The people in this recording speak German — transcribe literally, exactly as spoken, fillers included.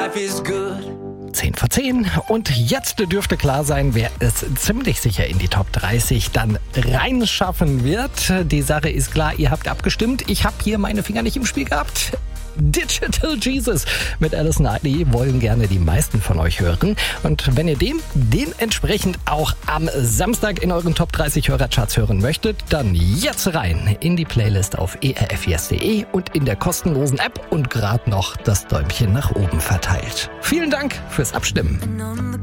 life is good. zehn vor zehn und jetzt dürfte klar sein, wer es ziemlich sicher in die Top dreißig dann reinschaffen wird. Die Sache ist klar, ihr habt abgestimmt. Ich habe hier meine Finger nicht im Spiel gehabt. Digital Jesus mit Alice Knightley wollen gerne die meisten von euch hören. Und wenn ihr dem dementsprechend auch am Samstag in euren Top dreißig Hörercharts hören möchtet, dann jetzt rein in die Playlist auf e r f yes punkt de und in der kostenlosen App und gerade noch das Däumchen nach oben verteilt. Vielen Dank fürs Abstimmen.